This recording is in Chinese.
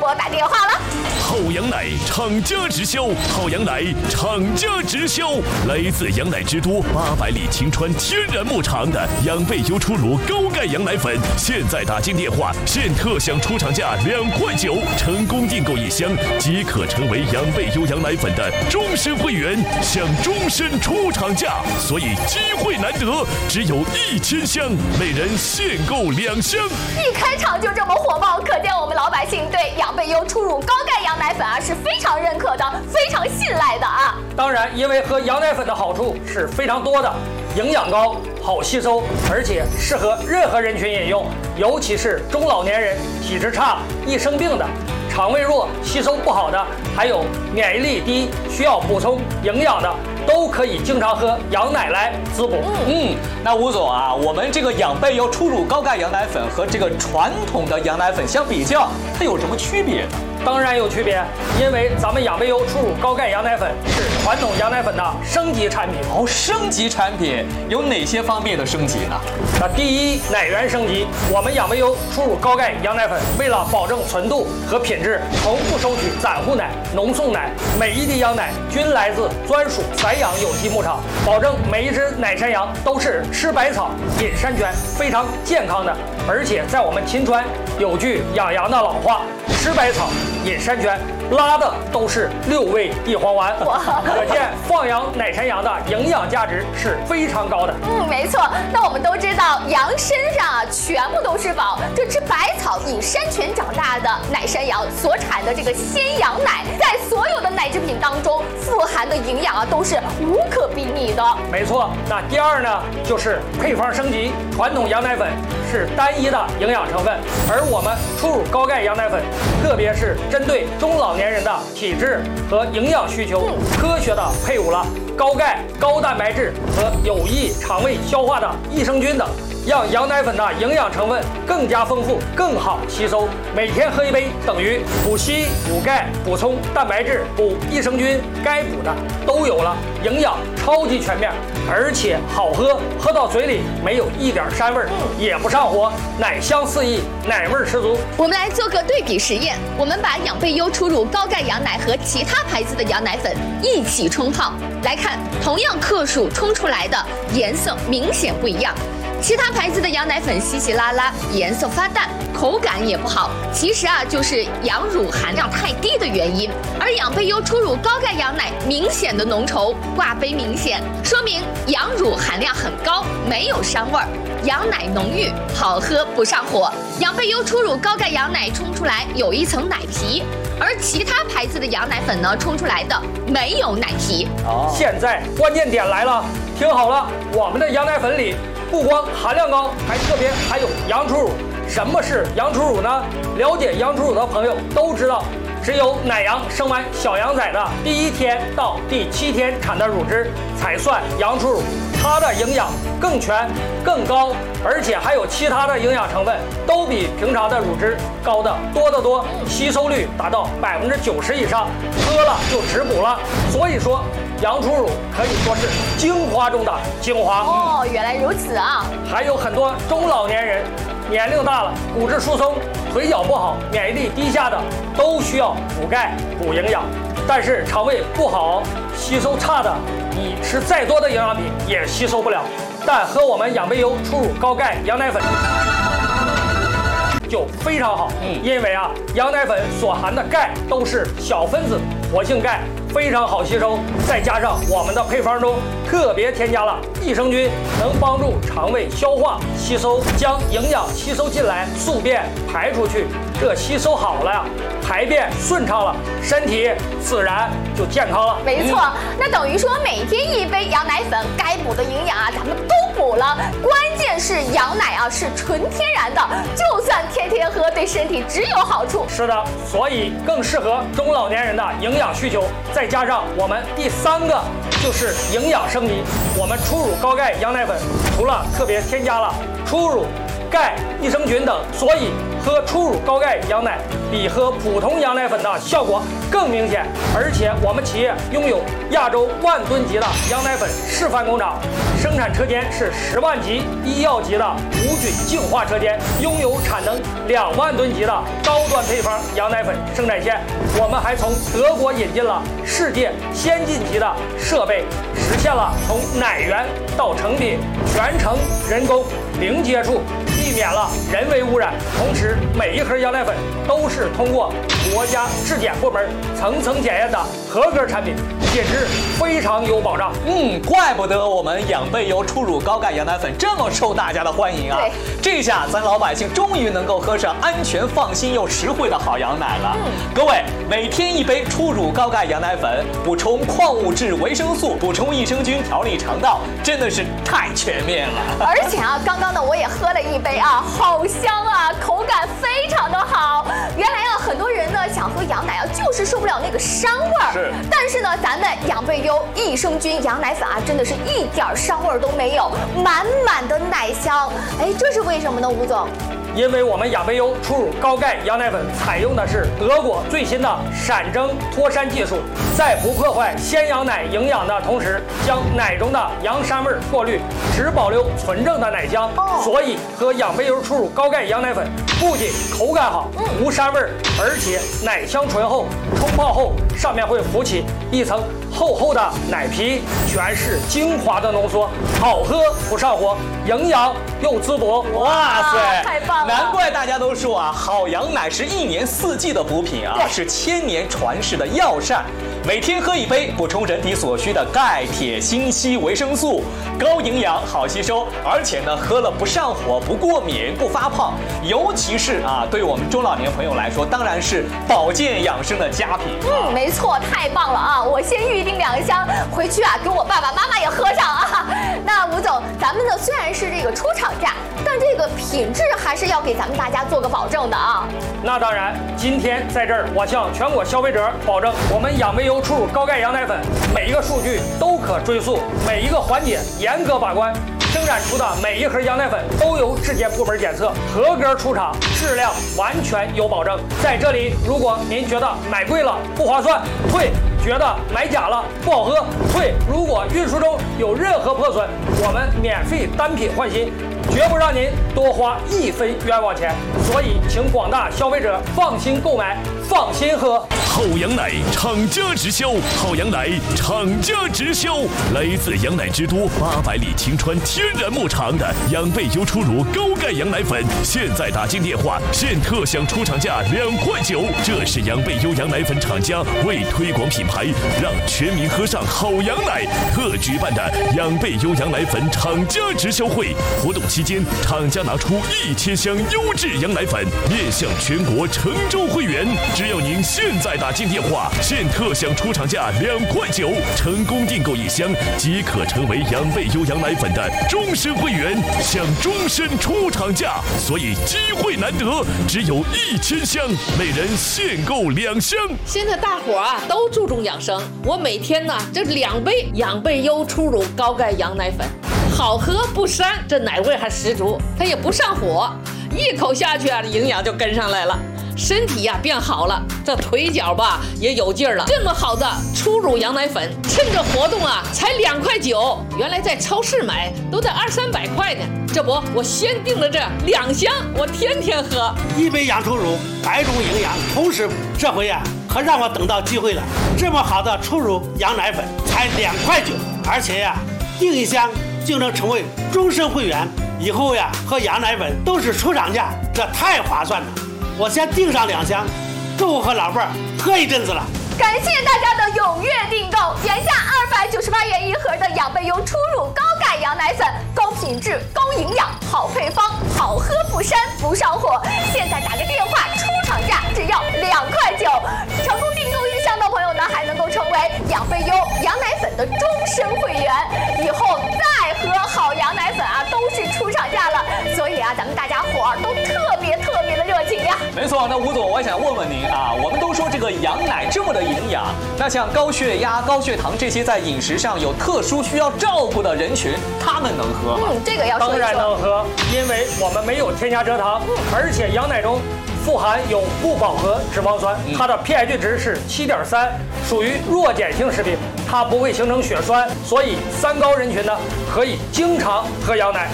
我打电话了。 好羊奶厂家直销，好羊奶厂家直销，来自羊奶之都800里晴川天然牧场的养倍优初乳高钙羊奶粉，现在打进电话，现特享出厂价2块9，成功订购1箱即可成为养倍优羊奶粉的终身会员，享终身出厂价，所以机会难得，只有1000箱，每人限购2箱。 一开场就这么火爆，可见我们老百姓对养倍优初乳高钙羊奶粉是非常认可的，非常信赖的啊。 当然，因为喝羊奶粉的好处是非常多的，营养高，好吸收，而且适合任何人群饮用，尤其是中老年人、体质差、易生病的、肠胃弱、吸收不好的，还有免疫力低、需要补充营养的，都可以经常喝羊奶来滋补。 那吴总啊，我们这个养倍优初乳高钙羊奶粉和这个传统的羊奶粉相比较，它有什么区别呢？ 当然有区别，因为咱们养倍优初乳高钙羊奶粉是传统羊奶粉的升级产品。 哦，升级产品有哪些方面的升级呢？ 那第一，奶源升级，我们养倍优初乳高钙羊奶粉为了保证纯度和品质，从不收取散户奶、浓送奶，每一滴羊奶均来自专属散养有机牧场，保证每一只奶山羊都是吃百草、饮山泉，非常健康的。而且在我们秦川有句养羊的老话，吃百草饮山泉，拉的都是6味地黄丸，可见放养奶山羊的营养价值是非常高的。 没错。那我们都知道，羊身上全部都是宝，这吃百草饮山泉长大的奶山羊所产的这个鲜羊奶，在所有的奶制品当中富含的营养都是无可比拟的。 没错。那第二呢，就是配方升级，传统羊奶粉是单一的营养成分，而我们初乳高钙羊奶粉，特别是针对中老年人的体质和营养需求，科学的配伍了高钙、高蛋白质和有益肠胃消化的益生菌等，让羊奶粉的营养成分更加丰富，更好吸收。每天喝1杯，等于补硒、补钙、补充蛋白质、补益生菌，该补的都有了，营养超级全面，而且好喝，喝到嘴里没有一点膻味，也不上火，奶香四溢，奶味十足。 我们来做个对比实验，我们把养倍优初乳高钙羊奶和其他牌子的羊奶粉一起冲泡，来看同样克数冲出来的颜色明显不一样。其他牌子的羊奶粉稀稀拉拉，颜色发淡，口感也不好，其实就是羊乳含量太低的原因。而养倍优初乳高钙羊奶明显的浓稠，挂杯明显，说明羊乳含量很高，没有膻味儿，羊奶浓郁，好喝不上火。养倍优初乳高钙羊奶冲出来有一层奶皮，而其他牌子的羊奶粉呢，冲出来的没有奶皮。 现在关键点来了，听好了，我们的羊奶粉里不光含量高，还特别含有羊初乳。什么是羊初乳呢？了解羊初乳的朋友都知道，只有奶羊生完小羊崽的第1天到第7天产的乳汁才算羊初乳，它的营养更全、更高，而且还有其他的营养成分都比平常的乳汁高的多得多，吸收率达到90%以上，喝了就止补了。所以说，羊初乳可以说是精华中的精华。 原来如此啊！ 还有很多中老年人，年龄大了，骨质疏松、腿脚不好、免疫力低下的，都需要补钙、补营养。但是肠胃不好、吸收差的，你吃再多的营养品也吸收不了。但喝我们养倍优初乳高钙羊奶粉就非常好，因为羊奶粉所含的钙都是小分子活性钙，非常好吸收。再加上我们的配方中特别添加了益生菌，能帮助肠胃消化吸收，将营养吸收进来，宿便排出去。这吸收好了呀，排便顺畅了，身体自然就健康了。 没错，那等于说每天1杯羊奶粉，该补的营养咱们都补了。关键是羊奶是纯天然的，就算天天喝，对身体只有好处。 是的，所以更适合中老年人的营养需求。再加上我们第3个就是营养升级，我们初乳高钙羊奶粉除了特别添加了初乳、钙、益生菌等，所以喝初乳高钙羊奶比喝普通羊奶粉的效果更明显，而且我们企业拥有亚洲万吨级的羊奶粉示范工厂，生产车间是10万级医药级的无菌净化车间，拥有产能2万吨级的高端配方羊奶粉生产线。我们还从德国引进了世界先进级的设备，实现了从奶源到成品全程人工零接触，避免了人为污染。同时，每一盒羊奶粉都是通过国家质检部门层层检验的合格产品，品质非常有保障。 怪不得我们养贝优初乳高钙羊奶粉这么受大家的欢迎啊！这下咱老百姓终于能够喝上安全、放心又实惠的好羊奶了。各位，每天一杯初乳高钙羊奶粉，补充矿物质、维生素，补充益生菌，调理肠道，真的是太全面了。 而且啊，刚刚呢我也喝了一杯啊，好香啊，口感非常的好。原来啊，很多人呢想喝羊奶啊，就是受不了那个膻味儿。 是。 但是呢，咱们养贝优益生菌羊奶粉啊，真的是一点膻味儿都没有，满满的奶香。哎，这是为什么呢，吴总？ 因为我们养贝优初乳高钙羊奶粉采用的是德国最新的闪蒸脱膻技术，在不破坏鲜羊奶营养的同时，将奶中的羊膻味过滤，只保留纯正的奶香。所以喝养贝优初乳高钙羊奶粉不仅口感好，无膻味，而且奶香醇厚，冲泡后上面会浮起一层厚厚的奶皮，全是精华的浓缩，好喝不上火，营养又滋补。 哇塞， 太棒了！ 难怪大家都说啊，好羊奶是1年4季的补品啊，是1000年传世的药膳。每天喝一杯，补充人体所需的钙、铁、锌、硒、维生素，高营养，好吸收，而且呢，喝了不上火、不过敏、不发胖，尤其是啊，对我们中老年朋友来说，当然是保健养生的佳品。 没错，太棒了啊！我先预定2箱，回去啊，给我爸爸妈妈也喝上啊。那吴总，咱们呢虽然是这个出厂价，但这个品质还是要给咱们大家做个保证的啊。 那当然，今天在这儿，我向全国消费者保证，我们养贝优初乳高钙羊奶粉每一个数据都可追溯，每一个环节严格把关。生产出的每一盒羊奶粉都由质检部门检测，合格出厂，质量完全有保证。在这里，如果您觉得买贵了不划算，退；觉得买假了不好喝，退。如果运输中有任何破损，我们免费单品换新，绝不让您多花1分冤枉钱。所以，请广大消费者放心购买，放心喝。 好羊奶厂家直销，好羊奶厂家直销，来自羊奶之都800里晴川天然牧场的养贝优初乳高钙羊奶粉，现在打进电话现特享出厂价2块9。这是养贝优羊奶粉厂家为推广品牌，让全民喝上好羊奶特举办的养贝优羊奶粉厂家直销会。活动期间，厂家拿出1000箱优质羊奶粉面向全国诚州会员，只要您现在打进电话，现特享出厂价2块9，成功订购1箱即可成为养贝优羊奶粉的终身会员，享终身出厂价。所以机会难得，只有1000箱，每人限购2箱。 现在大伙啊都注重养生，我每天呢这2杯养贝优初乳高钙羊奶粉，好喝不膻，这奶味还十足，它也不上火，一口下去啊，营养就跟上来了。身体呀变好了，这腿脚吧也有劲儿了。这么好的初乳羊奶粉，趁着活动啊才2块9，原来在超市买都在200-300块呢。这不，我先订了这2箱，我天天喝。 一杯养初乳，100种营养同时补。这回呀，可让我等到机会了。这么好的初乳羊奶粉才2块9，而且呀，订1箱就能成为终身会员。以后呀，喝羊奶粉都是出厂价，这太划算了。我先订上2箱，够我和老伴儿喝一阵子了。 感谢大家的踊跃订购，原价298元1盒的养贝优初乳高钙羊奶粉，高品质、高营养、好配方，好喝不膻不上火。现在打个电话，出厂价只要2块9，成功订购1箱的朋友呢，还能够成为养贝优羊奶粉的终身会员。以后再喝好羊奶粉啊，都是出厂价了。所以啊，咱们大家伙儿都特别的热情呀。 没错，那吴总，我想问问您啊，我们都说这个羊奶这么的营养，那像高血压、高血糖这些在饮食上有特殊需要照顾的人群，他们能喝吗？ 这个要说一说。 当然能喝，因为我们没有添加蔗糖，而且羊奶中富含有不饱和脂肪酸，它的 pH 值是7.3，属于弱碱性食品，它不会形成血栓，所以三高人群呢可以经常喝羊奶。